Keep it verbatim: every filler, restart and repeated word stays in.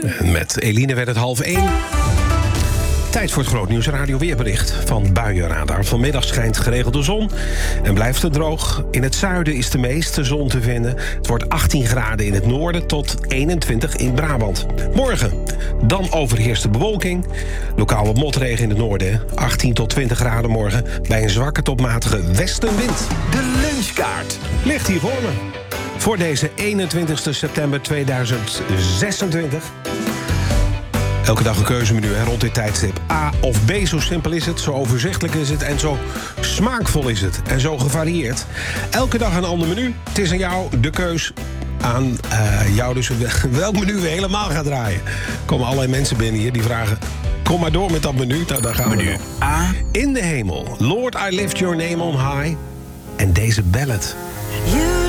En met Eline werd het half één. Tijd voor het grootnieuws radio weerbericht van Buienradar. Vanmiddag schijnt geregeld de zon en blijft het droog. In het zuiden is de meeste zon te vinden. Het wordt achttien graden in het noorden tot eenentwintig in Brabant. Morgen, dan overheerst de bewolking. Lokaal wat motregen in het noorden. achttien tot twintig graden morgen bij een zwakke tot matige westenwind. De lunchkaart Ligt hier voor me. Voor deze eenentwintigste september tweeduizend zesentwintig. Elke dag een keuzemenu hè, rond dit tijdstip. A of B, zo simpel is het, zo overzichtelijk is het... en zo smaakvol is het en zo gevarieerd. Elke dag een ander menu. Het is aan jou de keus. Aan uh, jou dus welk menu we helemaal gaan draaien. Er komen allerlei mensen binnen hier die vragen... kom maar door met dat menu, nou, daar gaan we Menu nog. A. In de hemel, Lord, I lift your name on high. En deze ballad.